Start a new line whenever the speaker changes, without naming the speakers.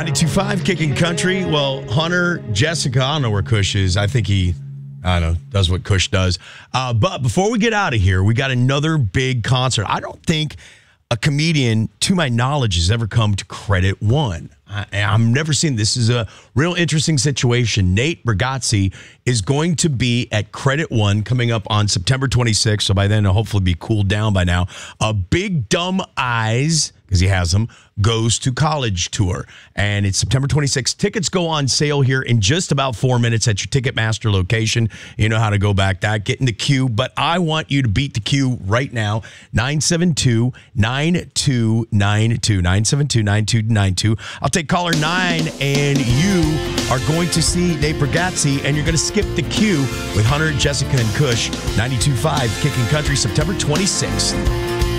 92.5 Kicking Country. Well, Hunter, Jessica, I don't know where Kush is. I think he, does what Kush does. But before we get out of here, we got another big concert. I don't think a comedian, to my knowledge, has ever come to Credit One. I've never seen this. Is a real interesting situation. Nate Bargatze is going to be at Credit One coming up on September 26th. So by then, it'll hopefully be cooled down by now. A Big Dumb Eyes, because he has them, goes to college tour. And it's September 26th. Tickets go on sale here in just about 4 minutes at your Ticketmaster location. You know how to go back that. Get in the queue. But I want you to beat the queue right now. 972-9292. 972-9292. I'll take caller 9, and you are going to see Nate Bargatze, and you're going to skip the queue with Hunter, Jessica, and Kush. 92.5 Kicking Country, September 26th.